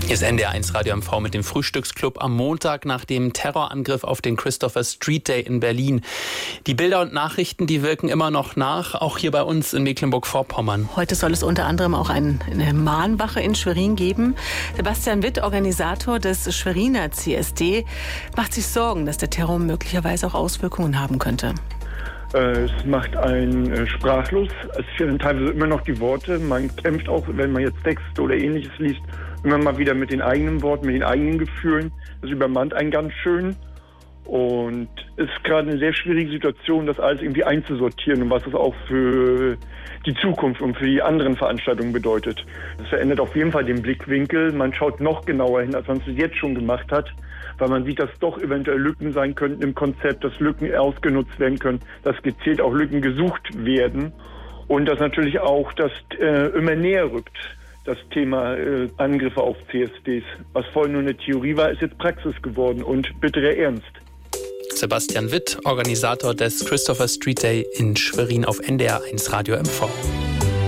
Hier ist NDR1 Radio MV mit dem Frühstücksclub am Montag nach dem Terrorangriff auf den Christopher Street Day in Berlin. Die Bilder und Nachrichten, die wirken immer noch nach, auch hier bei uns in Mecklenburg-Vorpommern. Heute soll es unter anderem auch eine Mahnwache in Schwerin geben. Sebastian Witt, Organisator des Schweriner CSD, macht sich Sorgen, dass der Terror möglicherweise auch Auswirkungen haben könnte. Es macht einen sprachlos. Es fehlen teilweise immer noch die Worte. Man kämpft auch, wenn man jetzt Texte oder Ähnliches liest, immer mal wieder mit den eigenen Worten, mit den eigenen Gefühlen. Das übermannt einen ganz schön. Und es ist gerade eine sehr schwierige Situation, das alles irgendwie einzusortieren und was es auch für die Zukunft und für die anderen Veranstaltungen bedeutet. Es verändert auf jeden Fall den Blickwinkel. Man schaut noch genauer hin, als man es jetzt schon gemacht hat, weil man sieht, dass doch eventuell Lücken sein könnten im Konzept, dass Lücken ausgenutzt werden können, dass gezielt auch Lücken gesucht werden und dass natürlich auch das immer näher rückt. Das Thema Angriffe auf CSDs, was vorhin nur eine Theorie war, ist jetzt Praxis geworden und bitterer Ernst. Sebastian Witt, Organisator des Christopher Street Day in Schwerin auf NDR1 Radio MV.